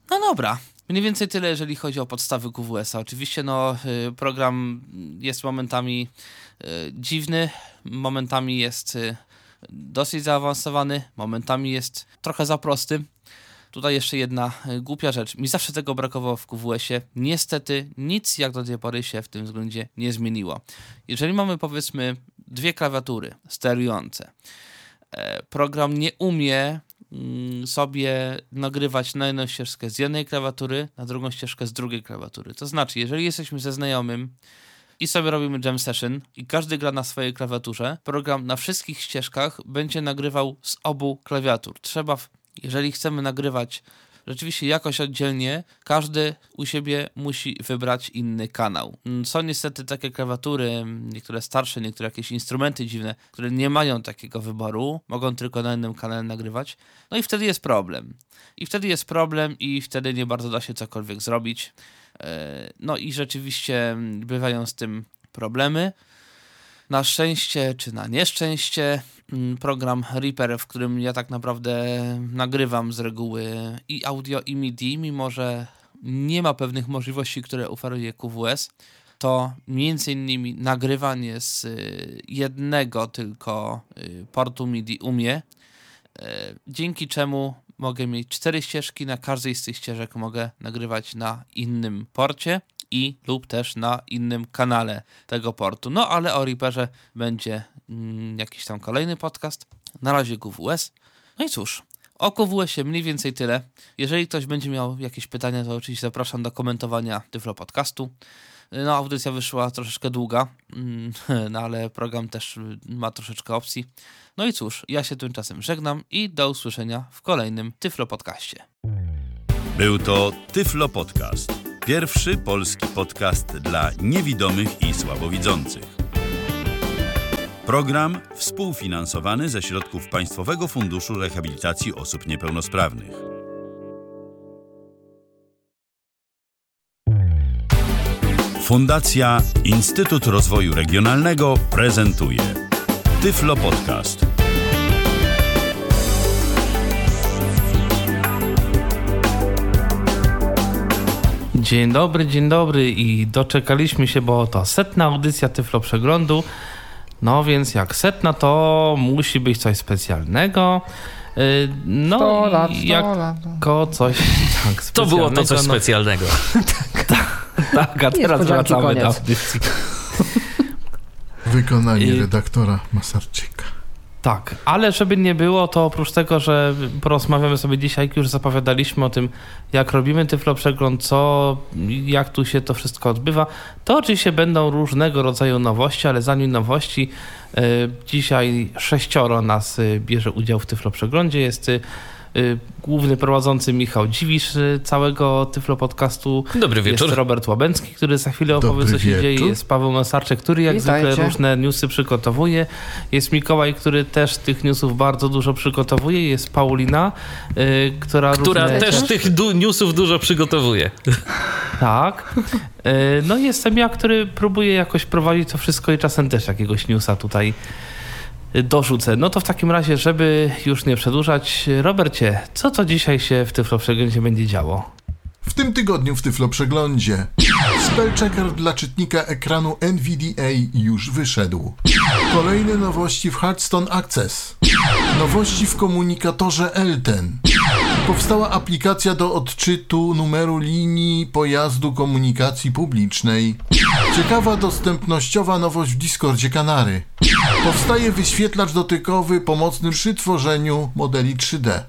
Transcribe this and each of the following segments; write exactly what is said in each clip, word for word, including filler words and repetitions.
No dobra. Mniej więcej tyle, jeżeli chodzi o podstawy Q W S-a. Oczywiście no, program jest momentami dziwny, momentami jest dosyć zaawansowany, momentami jest trochę za prosty. Tutaj jeszcze jedna głupia rzecz. Mi zawsze tego brakowało w Q W S-ie. Niestety nic jak do tej pory się w tym względzie nie zmieniło. Jeżeli mamy powiedzmy dwie klawiatury sterujące, program nie umie sobie nagrywać na jedną ścieżkę z jednej klawiatury, na drugą ścieżkę z drugiej klawiatury. To znaczy, jeżeli jesteśmy ze znajomym i sobie robimy jam session i każdy gra na swojej klawiaturze, program na wszystkich ścieżkach będzie nagrywał z obu klawiatur. Trzeba, w, jeżeli chcemy nagrywać rzeczywiście jakoś oddzielnie, każdy u siebie musi wybrać inny kanał. Są niestety takie klawiatury, niektóre starsze, niektóre jakieś instrumenty dziwne, które nie mają takiego wyboru, mogą tylko na innym kanale nagrywać. No i wtedy jest problem. I wtedy jest problem i wtedy nie bardzo da się cokolwiek zrobić. No i rzeczywiście bywają z tym problemy. Na szczęście czy na nieszczęście program Reaper, w którym ja tak naprawdę nagrywam z reguły i audio i M I D I, mimo że nie ma pewnych możliwości, które oferuje Q W S, to między innymi nagrywanie z jednego tylko portu M I D I umie, dzięki czemu mogę mieć cztery ścieżki, na każdej z tych ścieżek mogę nagrywać na innym porcie i lub też na innym kanale tego portu. No ale o Reaperze będzie mm, jakiś tam kolejny podcast. Na razie Q W S. No i cóż, o Q W S-ie mniej więcej tyle. Jeżeli ktoś będzie miał jakieś pytania, to oczywiście zapraszam do komentowania Tyflo Podcastu. No, audycja wyszła troszeczkę długa, no ale program też ma troszeczkę opcji. No i cóż, ja się tymczasem żegnam i do usłyszenia w kolejnym Tyflo Podcaście. Był to Tyflo Podcast. Pierwszy polski podcast dla niewidomych i słabowidzących. Program współfinansowany ze środków Państwowego Funduszu Rehabilitacji Osób Niepełnosprawnych. Fundacja Instytut Rozwoju Regionalnego prezentuje Tyflo Podcast. Dzień dobry, dzień dobry i doczekaliśmy się, bo to setna audycja Tyflo Przeglądu. No więc jak setna, to musi być coś specjalnego. No sto lat, i jako coś tak specjalnego. To było to coś specjalnego. No, tak, a teraz wracamy do audycji. Wykonanie redaktora Masarczyka. Tak, ale żeby nie było, to oprócz tego, że porozmawiamy sobie dzisiaj, jak już zapowiadaliśmy o tym, jak robimy Tyflo Przegląd, co, jak tu się to wszystko odbywa, to oczywiście będą różnego rodzaju nowości, ale zanim nowości, y, dzisiaj sześcioro nas y, bierze udział w Tyflo Przeglądzie. Jest y, y, główny prowadzący Michał Dziwisz y, całego Tyflo Podcastu. Dobry wieczór. Jest Robert Łabęcki, który za chwilę opowie, co się wieczór. dzieje. Jest Paweł Masarczyk, który jak Witajcie. zwykle różne newsy przygotowuje. Jest Mikołaj, który też tych newsów bardzo dużo przygotowuje. Jest Paulina, y, która, Która różne... też tych du- newsów dużo przygotowuje. Tak. Y, no i jestem ja, który próbuje jakoś prowadzić to wszystko i czasem też jakiegoś newsa tutaj dorzucę. No to w takim razie, żeby już nie przedłużać, Robercie, co to dzisiaj się w Tyflo Przeglądzie będzie działo? W tym tygodniu w Tyflo Przeglądzie spellchecker dla czytnika ekranu N V D A już wyszedł. Kolejne nowości w Hearthstone Access. Nowości w komunikatorze L ten. Powstała aplikacja do odczytu numeru linii pojazdu komunikacji publicznej. Ciekawa dostępnościowa nowość w Discordzie Kanary. Powstaje wyświetlacz dotykowy pomocny przy tworzeniu modeli trzy D.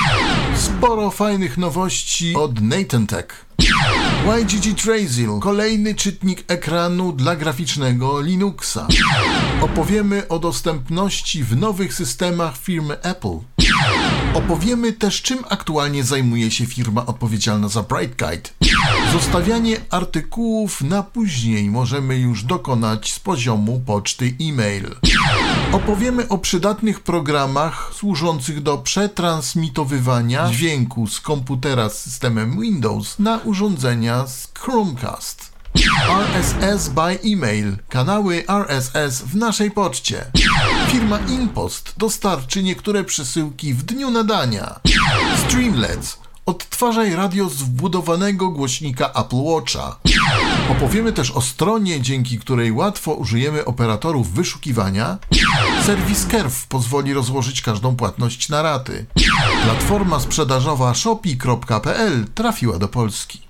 Sporo fajnych nowości od Nathan Tech. Y G G Trazil, kolejny czytnik ekranu dla graficznego Linuxa. Opowiemy o dostępności w nowych systemach firmy Apple. Opowiemy też, czym aktualnie zajmuje się firma odpowiedzialna za BrightKite. Zostawianie artykułów na później możemy już dokonać z poziomu poczty e-mail. Opowiemy o przydatnych programach służących do przetransmitowywania dźwięku z komputera z systemem Windows na urządzenia z Chromecast. R S S by e-mail. Kanały R S S w naszej poczcie. Firma InPost dostarczy niektóre przesyłki w dniu nadania. Streamlets. Odtwarzaj radio z wbudowanego głośnika Apple Watcha. Opowiemy też o stronie, dzięki której łatwo użyjemy operatorów wyszukiwania. Serwis Kerw pozwoli rozłożyć każdą płatność na raty. Platforma sprzedażowa shopee kropka p l trafiła do Polski.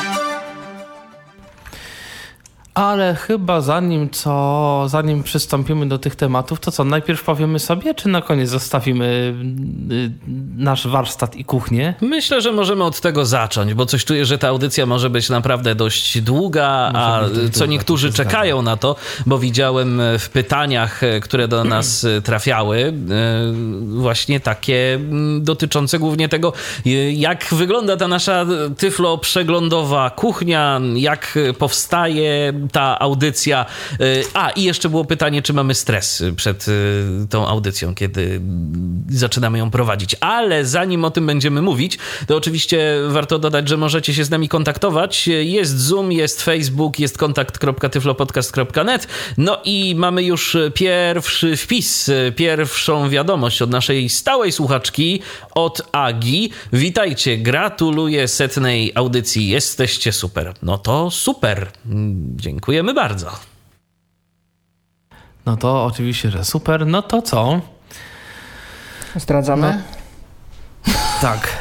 Ale chyba zanim co, zanim przystąpimy do tych tematów, to co, najpierw powiemy sobie, czy na koniec zostawimy y, nasz warsztat i kuchnię? Myślę, że możemy od tego zacząć, bo coś czuję, że ta audycja może być naprawdę dość długa, może a co długa, niektórzy to czekają zgadza. na to, bo widziałem w pytaniach, które do nas trafiały, właśnie takie dotyczące głównie tego, jak wygląda ta nasza tyflo przeglądowa kuchnia, jak powstaje ta audycja. A, i jeszcze było pytanie, czy mamy stres przed tą audycją, kiedy zaczynamy ją prowadzić. Ale zanim o tym będziemy mówić, to oczywiście warto dodać, że możecie się z nami kontaktować. Jest Zoom, jest Facebook, jest kontakt kropka tyflopodcast kropka net. No i mamy już pierwszy wpis, pierwszą wiadomość od naszej stałej słuchaczki, od Agi. Witajcie, gratuluję setnej audycji, jesteście super. No to super. Dziękujemy bardzo. No to oczywiście, że super. No to co? Zdradzamy? No, tak.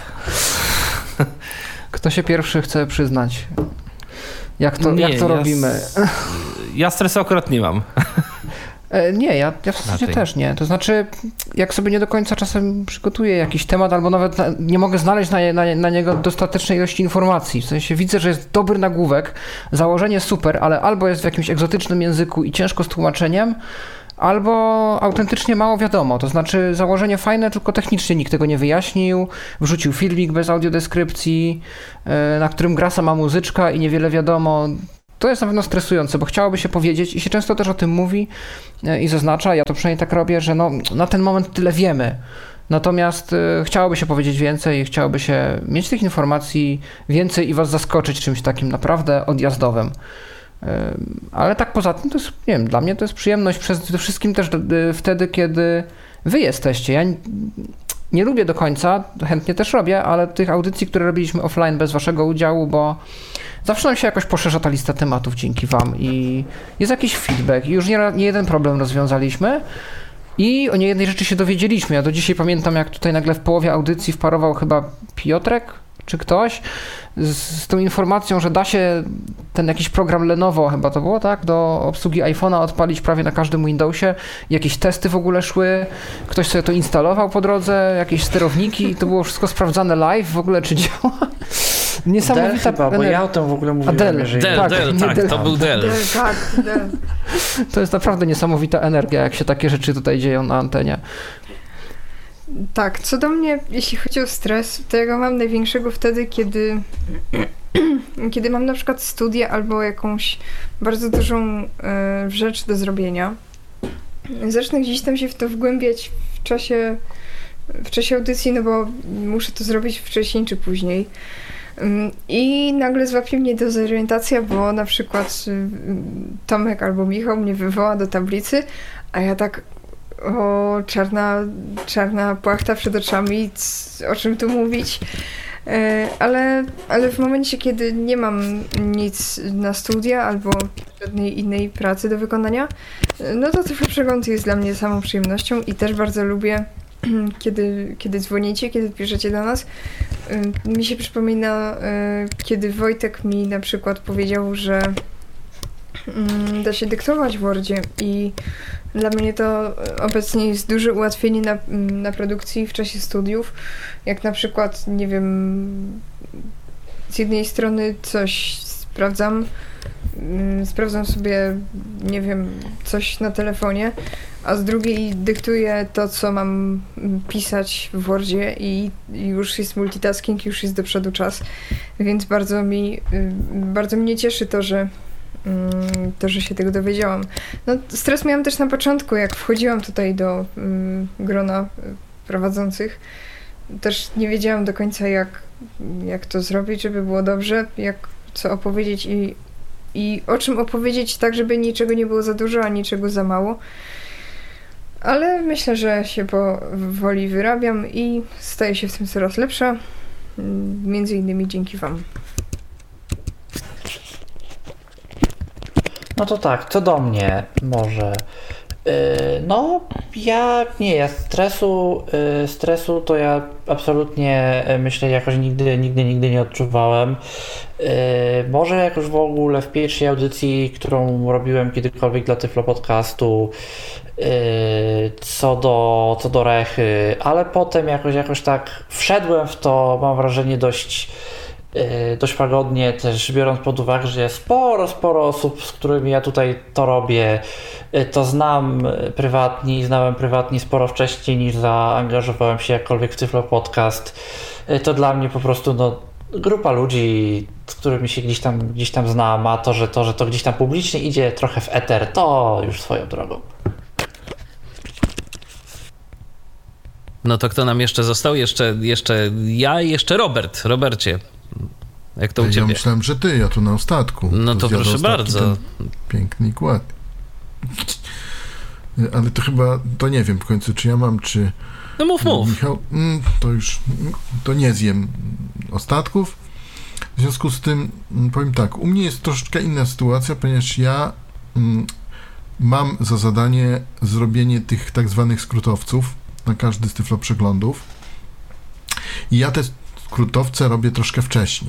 Kto się pierwszy chce przyznać? Jak to, nie, jak to ja robimy? S- ja stresu akurat nie mam. Nie, ja, ja w zasadzie Raczej. też nie. To znaczy, jak sobie nie do końca czasem przygotuję jakiś temat, albo nawet na, nie mogę znaleźć na, na, na niego dostatecznej ilości informacji. W sensie widzę, że jest dobry nagłówek, założenie super, ale albo jest w jakimś egzotycznym języku i ciężko z tłumaczeniem, albo autentycznie mało wiadomo. To znaczy założenie fajne, tylko technicznie nikt tego nie wyjaśnił. Wrzucił filmik bez audiodeskrypcji, na którym gra sama muzyczka i niewiele wiadomo. To jest na pewno stresujące, bo chciałoby się powiedzieć i się często też o tym mówi i zaznacza, ja to przynajmniej tak robię, że no, na ten moment tyle wiemy. Natomiast y, chciałoby się powiedzieć więcej i chciałoby się mieć tych informacji więcej i was zaskoczyć czymś takim naprawdę odjazdowym. Y, ale tak poza tym to jest, nie wiem, dla mnie to jest przyjemność przede wszystkim też y, wtedy, kiedy wy jesteście. Ja nie, nie lubię do końca, chętnie też robię, ale tych audycji, które robiliśmy offline bez waszego udziału, bo zawsze nam się jakoś poszerza ta lista tematów dzięki wam i jest jakiś feedback i już nie, nie jeden problem rozwiązaliśmy i o niejednej rzeczy się dowiedzieliśmy. Ja do dzisiaj pamiętam, jak tutaj nagle w połowie audycji wparował chyba Piotrek czy ktoś z, z tą informacją, że da się ten jakiś program Lenovo chyba to było, tak, do obsługi iPhone'a odpalić prawie na każdym Windowsie. Jakieś testy w ogóle szły, ktoś sobie to instalował po drodze, jakieś sterowniki i to było wszystko sprawdzane live w ogóle, czy działa. Niesamowita Dell chyba, bo ja o tym w ogóle mówiłem. A Dell, jeżeli... Dell, tak, Dell, tak, Dell. to był Dell. Dell, tak, Dell. To jest naprawdę niesamowita energia, jak się takie rzeczy tutaj dzieją na antenie. Tak, co do mnie, jeśli chodzi o stres, to ja go mam największego wtedy, kiedy kiedy mam na przykład studia albo jakąś bardzo dużą e, rzecz do zrobienia. Zacznę gdzieś tam się w to wgłębiać w czasie w czasie audycji, no bo muszę to zrobić wcześniej czy później. I nagle złapie mnie dezorientacja, bo na przykład Tomek albo Michał mnie wywoła do tablicy, a ja tak o, czarna, czarna płachta przed oczami, o czym tu mówić. Ale, ale w momencie, kiedy nie mam nic na studia albo żadnej innej pracy do wykonania, no to ten przegląd jest dla mnie samą przyjemnością i też bardzo lubię, kiedy, kiedy dzwonicie, kiedy piszecie do nas. Mi się przypomina, kiedy Wojtek mi na przykład powiedział, że da się dyktować w Wordzie i dla mnie to obecnie jest duże ułatwienie na, na produkcji w czasie studiów. Jak na przykład, nie wiem, z jednej strony coś sprawdzam, sprawdzam sobie, nie wiem, coś na telefonie, a z drugiej dyktuję to, co mam pisać w Wordzie i już jest multitasking, już jest do przodu czas, więc bardzo mi, bardzo mnie cieszy to, że to, że się tego dowiedziałam. No, stres miałam też na początku, jak wchodziłam tutaj do um, grona prowadzących. Też nie wiedziałam do końca, jak, jak to zrobić, żeby było dobrze, jak co opowiedzieć i, i o czym opowiedzieć tak, żeby niczego nie było za dużo, a niczego za mało. Ale myślę, że się powoli wyrabiam i staję się w tym coraz lepsza. między innymi dzięki wam. No to tak, co do mnie może. Yy, no, ja nie, ja stresu, yy, stresu to ja absolutnie yy, myślę jakoś nigdy, nigdy, nigdy nie odczuwałem. Yy, może jakoś w ogóle w pierwszej audycji, którą robiłem kiedykolwiek dla Tyflo Podcastu, yy, co do, co do Rechy, ale potem jakoś, jakoś tak wszedłem w to, mam wrażenie, dość dość łagodnie, też biorąc pod uwagę, że jest sporo, sporo osób, z którymi ja tutaj to robię, to znam prywatnie i znałem prywatnie sporo wcześniej niż zaangażowałem się jakkolwiek w Tyflo Podcast. To dla mnie po prostu no, grupa ludzi, z którymi się gdzieś tam, gdzieś tam znam, a to że, to, że to gdzieś tam publicznie idzie trochę w eter, to już swoją drogą. No to kto nam jeszcze został? Jeszcze, jeszcze ja i jeszcze Robert. Robercie, jak to u ciebie? Ja myślałem, że ty, ja tu na ostatku. No to proszę bardzo. Piękny kład. Ale to chyba, to nie wiem w końcu, czy ja mam, czy... No mów, mów. Michał, to już, to nie zjem ostatków. W związku z tym, powiem tak, u mnie jest troszeczkę inna sytuacja, ponieważ ja mam za zadanie zrobienie tych tak zwanych skrótowców na każdy z Tyflo przeglądów. I ja te skrótowce robię troszkę wcześniej.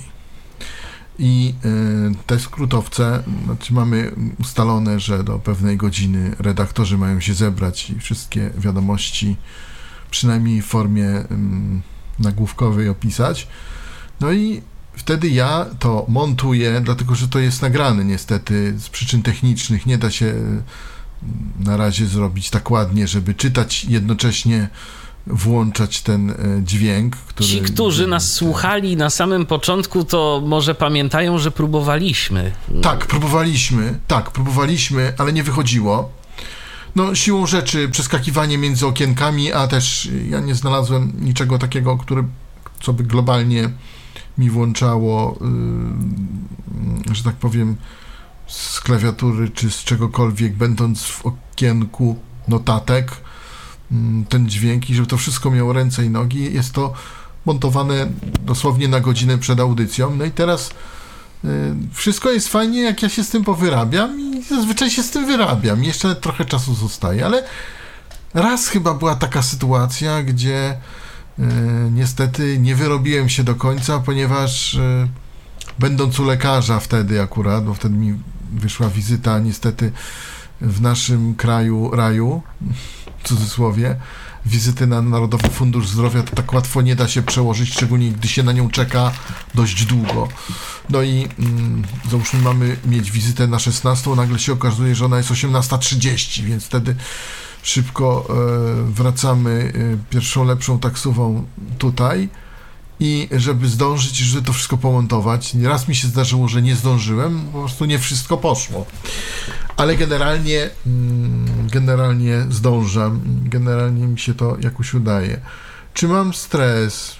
I y, te skrótowce, znaczy mamy ustalone, że do pewnej godziny redaktorzy mają się zebrać i wszystkie wiadomości przynajmniej w formie y, nagłówkowej opisać. No i wtedy ja to montuję, dlatego że to jest nagrane niestety z przyczyn technicznych. Nie da się y, na razie zrobić tak ładnie, żeby czytać jednocześnie włączać ten dźwięk, który... Ci, którzy nas słuchali na samym początku, to może pamiętają, że próbowaliśmy. Tak, próbowaliśmy, tak, próbowaliśmy, ale nie wychodziło. No, siłą rzeczy przeskakiwanie między okienkami, a też ja nie znalazłem niczego takiego, które, co by globalnie mi włączało, yy, że tak powiem, z klawiatury czy z czegokolwiek, będąc w okienku notatek, ten dźwięk i żeby to wszystko miało ręce i nogi. Jest to montowane dosłownie na godzinę przed audycją. No i teraz y, wszystko jest fajnie, jak ja się z tym powyrabiam i zazwyczaj się z tym wyrabiam. Jeszcze trochę czasu zostaje, ale raz chyba była taka sytuacja, gdzie y, niestety nie wyrobiłem się do końca, ponieważ y, będąc u lekarza wtedy akurat, bo wtedy mi wyszła wizyta niestety w naszym kraju raju, w cudzysłowie, wizyty na Narodowy Fundusz Zdrowia, to tak łatwo nie da się przełożyć, szczególnie gdy się na nią czeka dość długo. No i mm, załóżmy, mamy mieć wizytę na szesnastą, nagle się okazuje, że ona jest osiemnasta trzydzieści, więc wtedy szybko e, wracamy e, pierwszą lepszą taksówą tutaj i żeby zdążyć, żeby to wszystko pomontować. Raz mi się zdarzyło, że nie zdążyłem, po prostu nie wszystko poszło. Ale generalnie generalnie zdążam, generalnie mi się to jakoś udaje. Czy mam stres?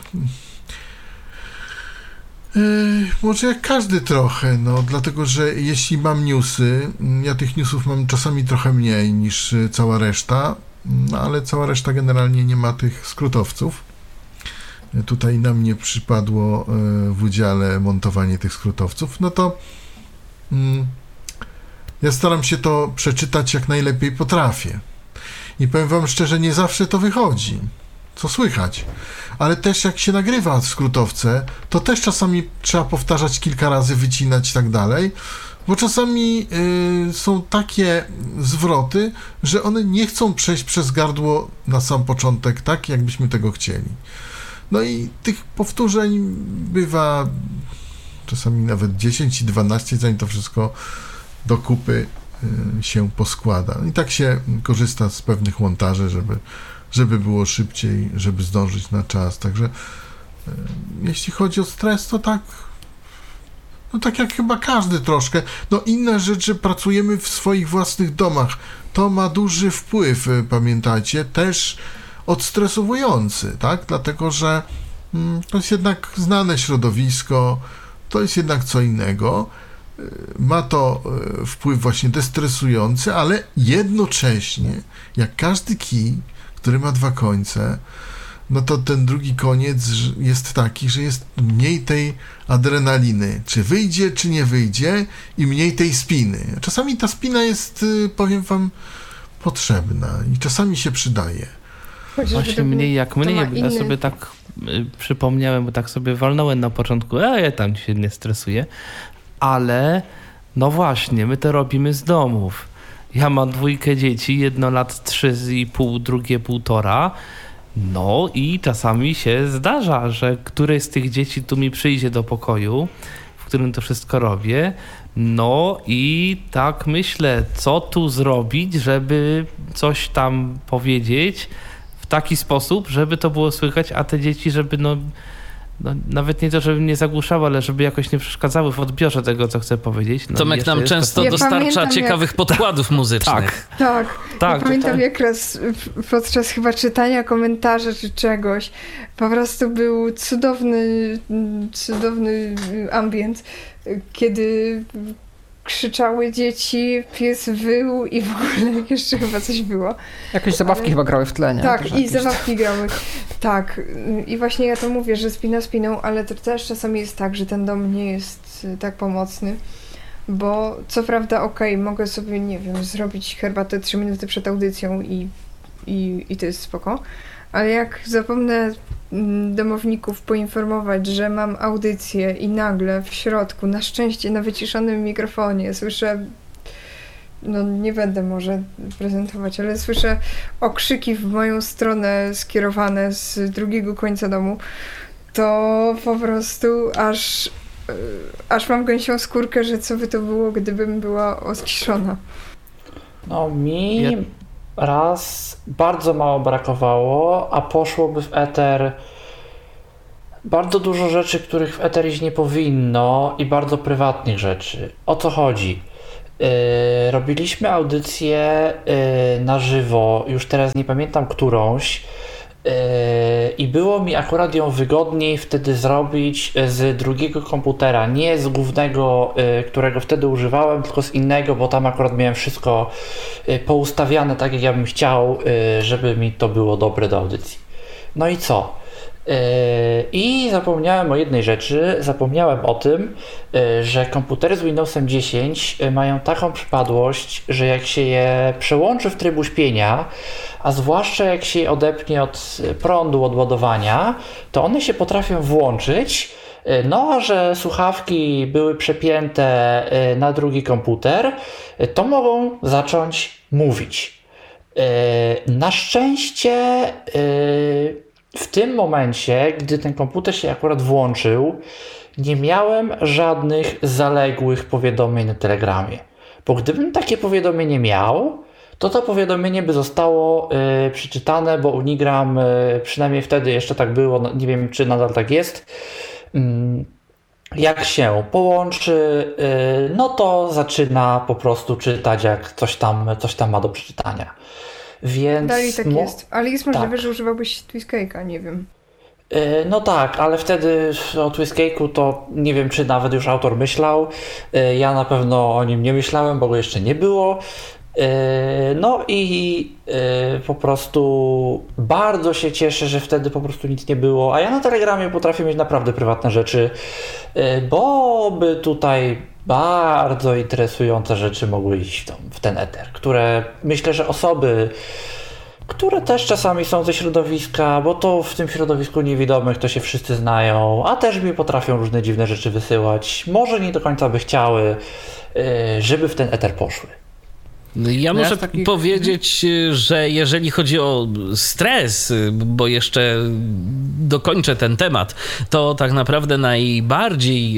Yy, może jak każdy trochę, no, dlatego, że jeśli mam newsy, ja tych newsów mam czasami trochę mniej niż cała reszta, no, ale cała reszta generalnie nie ma tych skrótowców. Tutaj na mnie przypadło w udziale montowanie tych skrótowców, no to mm, ja staram się to przeczytać jak najlepiej potrafię. I powiem wam szczerze, nie zawsze to wychodzi, co słychać. Ale też jak się nagrywa skrótowce, to też czasami trzeba powtarzać kilka razy, wycinać i tak dalej, bo czasami y, są takie zwroty, że one nie chcą przejść przez gardło na sam początek tak, jakbyśmy tego chcieli. No i tych powtórzeń bywa czasami nawet dziesięć i dwanaście, zanim to wszystko do kupy y, się poskłada. I tak się korzysta z pewnych montaży, żeby, żeby było szybciej, żeby zdążyć na czas. Także y, jeśli chodzi o stres, to tak, no tak jak chyba każdy troszkę. No inna rzecz, że pracujemy w swoich własnych domach. To ma duży wpływ, y, pamiętajcie, też odstresowujący, tak? Dlatego, że mm, to jest jednak znane środowisko, to jest jednak co innego. Ma to wpływ właśnie destresujący, ale jednocześnie, jak każdy kij, który ma dwa końce, no to ten drugi koniec jest taki, że jest mniej tej adrenaliny. Czy wyjdzie, czy nie wyjdzie i mniej tej spiny. Czasami ta spina jest, powiem wam, potrzebna i czasami się przydaje. Właśnie mniej jak mniej, bo ja sobie tak y, przypomniałem, bo tak sobie walnąłem na początku, a ja tam się nie stresuję, ale no właśnie, my to robimy z domów. Ja mam dwójkę dzieci, jedno lat trzy i pół, drugie półtora. No i czasami się zdarza, że któreś z tych dzieci tu mi przyjdzie do pokoju, w którym to wszystko robię. No i tak myślę, co tu zrobić, żeby coś tam powiedzieć w taki sposób, żeby to było słychać, a te dzieci, żeby no, no nawet nie to, żeby nie zagłuszały, ale żeby jakoś nie przeszkadzały w odbiorze tego, co chcę powiedzieć. No Tomek nam często ja dostarcza ciekawych jak... podkładów muzycznych. Tak, tak. tak ja pamiętam tak. jak raz podczas chyba czytania komentarzy czy czegoś, po prostu był cudowny, cudowny ambient, kiedy krzyczały dzieci, pies wył i w ogóle jeszcze chyba coś było. Jakieś zabawki Ale... chyba grały w tle, nie? Tak, też i jakieś... zabawki grały. Tak. I właśnie ja to mówię, że spina spiną, ale to też czasami jest tak, że ten dom nie jest tak pomocny, bo co prawda okej, okay, mogę sobie, nie wiem, zrobić herbatę trzy minuty przed audycją i, i, i to jest spoko, ale jak zapomnę domowników poinformować, że mam audycję i nagle w środku, na szczęście na wyciszonym mikrofonie słyszę, no nie będę może prezentować, ale słyszę okrzyki w moją stronę skierowane z drugiego końca domu, to po prostu aż, aż mam gęsią skórkę, że co by to było, gdybym była odciszona. No mi... Ja... Raz bardzo mało brakowało, a poszłoby w eter bardzo dużo rzeczy, których w eter iść nie powinno i bardzo prywatnych rzeczy. O co chodzi? Yy, robiliśmy audycję yy, na żywo, już teraz nie pamiętam którąś, yy, i było mi akurat ją wygodniej wtedy zrobić z drugiego komputera, nie z głównego, yy, którego wtedy używałem, tylko z innego, bo tam akurat miałem wszystko yy, poustawiane tak, jak ja bym chciał, yy, żeby mi to było dobre do audycji. No i co? I zapomniałem o jednej rzeczy, zapomniałem o tym, że komputery z Windowsem dziesięć mają taką przypadłość, że jak się je przełączy w tryb uśpienia, a zwłaszcza jak się je odepnie od prądu, od ładowania, to one się potrafią włączyć, no a że słuchawki były przepięte na drugi komputer, to mogą zacząć mówić. Na szczęście w tym momencie, gdy ten komputer się akurat włączył, nie miałem żadnych zaległych powiadomień na Telegramie. Bo gdybym takie powiadomienie miał, to to powiadomienie by zostało y, przeczytane, bo Unigram, y, przynajmniej wtedy jeszcze tak było, no, nie wiem czy nadal tak jest, y, jak się połączy, y, no to zaczyna po prostu czytać, jak coś tam, coś tam ma do przeczytania. Więc, dalej tak no, jest, ale jest możliwe, tak. że używałbyś Twistcake'a, nie wiem. Yy, no tak, ale wtedy o Twistcake'u to nie wiem, czy nawet już autor myślał. Yy, ja na pewno o nim nie myślałem, bo go jeszcze nie było. Yy, no i yy, po prostu bardzo się cieszę, że wtedy po prostu nic nie było, a ja na Telegramie potrafię mieć naprawdę prywatne rzeczy, yy, bo by tutaj bardzo interesujące rzeczy mogły iść w, tą, w ten eter, które myślę, że osoby, które też czasami są ze środowiska, bo to w tym środowisku niewidomych to się wszyscy znają, a też mi potrafią różne dziwne rzeczy wysyłać, może nie do końca by chciały, żeby w ten eter poszły. Ja no muszę takich... powiedzieć, że jeżeli chodzi o stres, bo jeszcze dokończę ten temat, to tak naprawdę najbardziej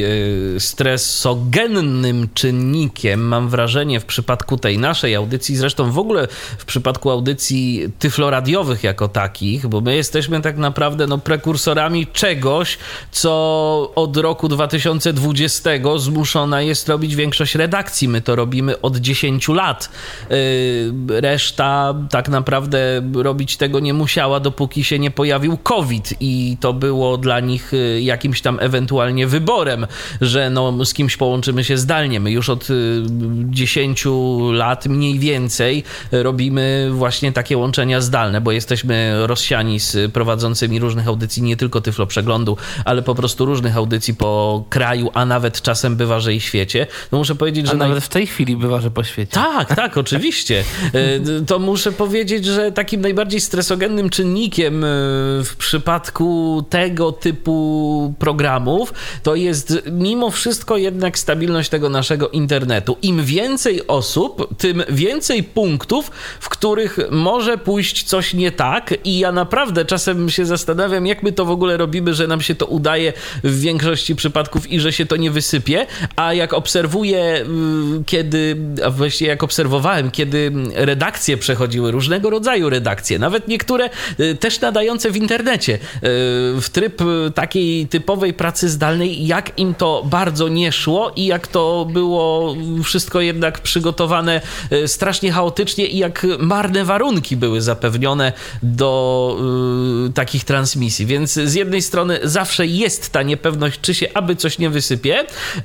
stresogennym czynnikiem, mam wrażenie, w przypadku tej naszej audycji, zresztą w ogóle w przypadku audycji tyfloradiowych jako takich, bo my jesteśmy tak naprawdę no, prekursorami czegoś, co od roku dwa tysiące dwudziestego zmuszona jest robić większość redakcji. My to robimy od dziesięciu lat. Reszta tak naprawdę robić tego nie musiała, dopóki się nie pojawił COVID i to było dla nich jakimś tam ewentualnie wyborem, że no, z kimś połączymy się zdalnie. My już od dziesięciu lat mniej więcej robimy właśnie takie łączenia zdalne, bo jesteśmy rozsiani z prowadzącymi różnych audycji, nie tylko Tyflo Przeglądu, ale po prostu różnych audycji po kraju, a nawet czasem bywa, że i świecie. No muszę powiedzieć, a że... nawet naj... w tej chwili bywa, że po świecie. Tak, tak, oczywiście. To muszę powiedzieć, że takim najbardziej stresogennym czynnikiem w przypadku tego typu programów to jest mimo wszystko jednak stabilność tego naszego internetu. Im więcej osób, tym więcej punktów, w których może pójść coś nie tak i ja naprawdę czasem się zastanawiam, jak my to w ogóle robimy, że nam się to udaje w większości przypadków i że się to nie wysypie, a jak obserwuję, kiedy, a właściwie jak obserwowałem, kiedy redakcje przechodziły, różnego rodzaju redakcje, nawet niektóre też nadające w internecie, w tryb takiej typowej pracy zdalnej, jak im to bardzo nie szło i jak to było wszystko jednak przygotowane strasznie chaotycznie i jak marne warunki były zapewnione do y, takich transmisji. Więc z jednej strony zawsze jest ta niepewność, czy się aby coś nie wysypie, y,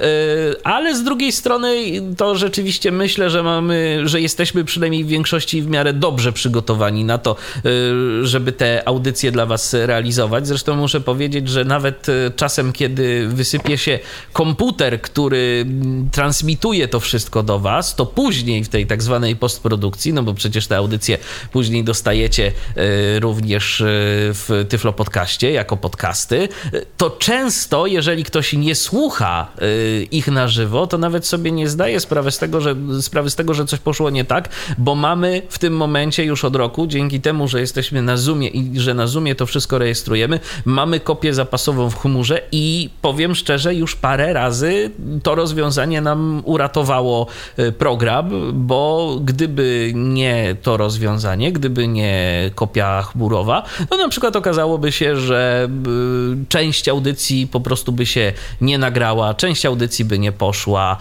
ale z drugiej strony to rzeczywiście myślę, że mamy, że jesteśmy przynajmniej w większości w miarę dobrze przygotowani na to, y, żeby te audycje dla was realizować. Zresztą muszę powiedzieć, że nawet czasem, kiedy wysypie się komputer, który transmituje to wszystko do was, to później w tej tak zwanej postprodukcji, no bo przecież te audycje później dostajecie również w Tyflo Podcaście jako podcasty, to często, jeżeli ktoś nie słucha ich na żywo, to nawet sobie nie zdaje sprawy z tego, że, sprawy z tego, że coś poszło nie tak, bo mamy w tym momencie już od roku, dzięki temu, że jesteśmy na Zoomie i że na Zoomie to wszystko rejestrujemy, mamy kopię zapasową w chmurze i powiem szczerze, już parę razy to rozwiązanie nam uratowało program, bo gdyby nie to rozwiązanie, gdyby nie kopia chmurowa, to na przykład okazałoby się, że część audycji po prostu by się nie nagrała, część audycji by nie poszła,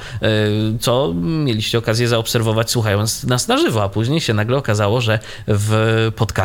co mieliście okazję zaobserwować słuchając nas na żywo, a później się nagle okazało, że w podcaście